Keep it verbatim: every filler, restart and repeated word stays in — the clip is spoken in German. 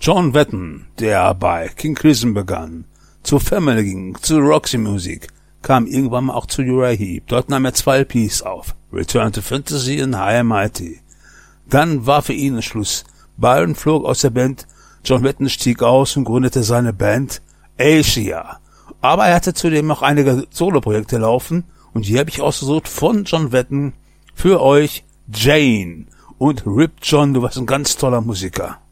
John Wetton, der bei King Crimson begann, zu Family ging, zu Roxy Music, kam irgendwann mal auch zu Uriah Heep. Dort nahm er zwei L Ps auf, Return to Fantasy und High and Mighty. Dann war für ihn Schluss. Byron flog aus der Band, John Wetton stieg aus und gründete seine Band Asia. Aber er hatte zudem noch einige Soloprojekte laufen und hier habe ich ausgesucht von John Wetton für euch Jane. Und Rip John, du warst ein ganz toller Musiker.